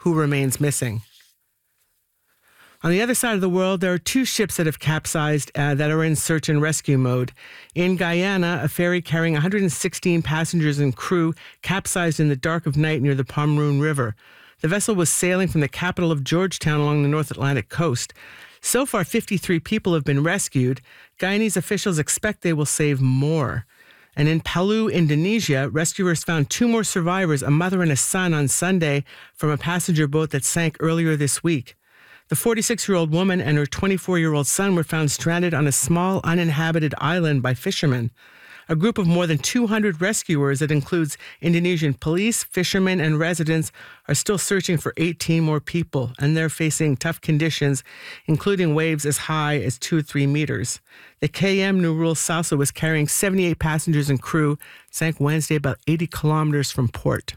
who remains missing. On the other side of the world, there are two ships that have capsized that are in search and rescue mode. In Guyana, a ferry carrying 116 passengers and crew capsized in the dark of night near the Pomeroon River. The vessel was sailing from the capital of Georgetown along the North Atlantic coast. So far, 53 people have been rescued. Guyanese officials expect they will save more. And in Palu, Indonesia, rescuers found two more survivors, a mother and a son, on Sunday from a passenger boat that sank earlier this week. The 46-year-old woman and her 24-year-old son were found stranded on a small, uninhabited island by fishermen. A group of more than 200 rescuers that includes Indonesian police, fishermen, and residents are still searching for 18 more people, and they're facing tough conditions, including waves as high as 2 or 3 meters. The KM Nurul Salsa was carrying 78 passengers and crew, sank Wednesday about 80 kilometers from port.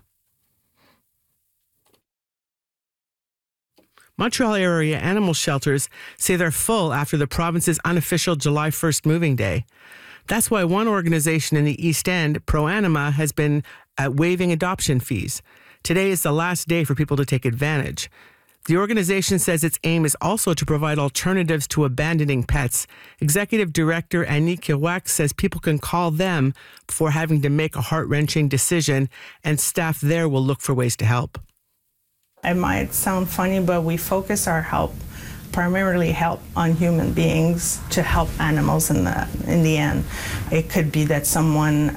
Montreal area animal shelters say they're full after the province's unofficial July 1st moving day. That's why one organization in the East End, ProAnima, has been waiving adoption fees. Today is the last day for people to take advantage. The organization says its aim is also to provide alternatives to abandoning pets. Executive Director Annie Kiwak says people can call them before having to make a heart-wrenching decision, and staff there will look for ways to help. It might sound funny, but we focus our help, primarily help on human beings to help animals in the end. It could be that someone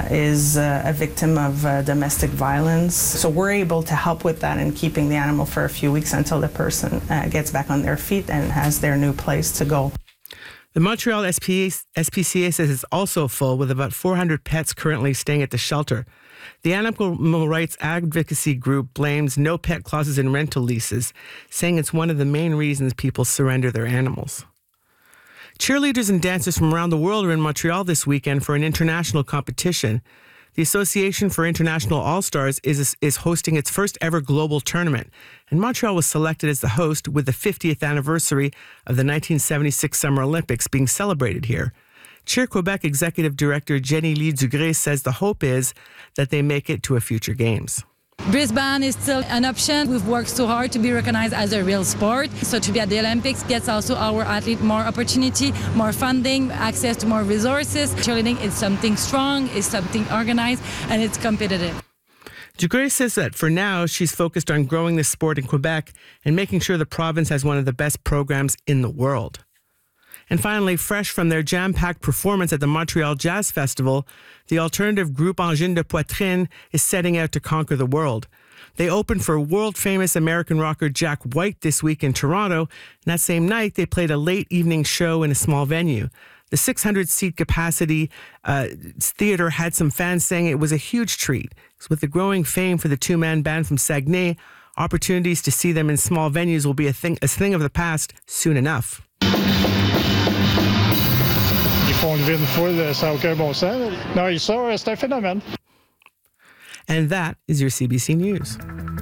is a victim of domestic violence. So we're able to help with that and keeping the animal for a few weeks until the person gets back on their feet and has their new place to go. The Montreal SPCA says it's also full, with about 400 pets currently staying at the shelter. The animal rights advocacy group blames no pet clauses in rental leases, saying it's one of the main reasons people surrender their animals. Cheerleaders and dancers from around the world are in Montreal this weekend for an international competition. The Association for International All-Stars is hosting its first ever global tournament, and Montreal was selected as the host, with the 50th anniversary of the 1976 Summer Olympics being celebrated here. Cheer Quebec Executive Director Jenny Lee Dugré says the hope is that they make it to a future Games. Brisbane is still an option. We've worked so hard to be recognized as a real sport. So to be at the Olympics gets also our athlete more opportunity, more funding, access to more resources. Cheerleading is something strong, is something organized, and it's competitive. Dugré says that for now, she's focused on growing the sport in Quebec and making sure the province has one of the best programs in the world. And finally, fresh from their jam-packed performance at the Montreal Jazz Festival, the alternative group Angine de Poitrine is setting out to conquer the world. They opened for world-famous American rocker Jack White this week in Toronto, and that same night they played a late evening show in a small venue. The 600-seat capacity theater had some fans saying it was a huge treat. With the growing fame for the two-man band from Saguenay, opportunities to see them in small venues will be a thing of the past soon enough. Ils font lever une foule, ça n'a aucun bon sens. Non, ça, c'est un phénomène. And that is your CBC News.